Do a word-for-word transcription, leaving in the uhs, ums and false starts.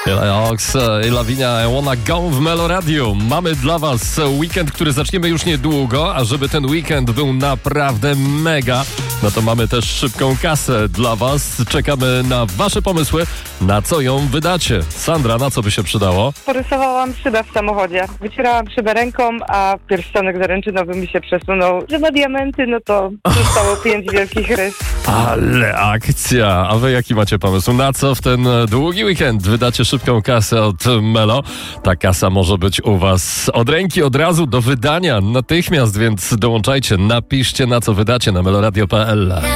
Ox i Lavinia I Wanna Go w Melo Radio. Mamy dla was weekend, który zaczniemy już niedługo, a żeby ten weekend był naprawdę mega, no to mamy też szybką kasę dla was. Czekamy na wasze pomysły, na co ją wydacie. Sandra, na co by się przydało? Porysowałam szybę w samochodzie. Wycierałam szybę ręką, a pierścionek zaręczynowy mi się przesunął. Że na diamenty, no to zostało pięć wielkich rys. Ale akcja! A wy jaki macie pomysł? Na co w ten długi weekend wydacie szybką kasę od Melo? Ta kasa może być u was od ręki, od razu do wydania natychmiast, więc dołączajcie, napiszcie na co wydacie na meloradio kropka p l.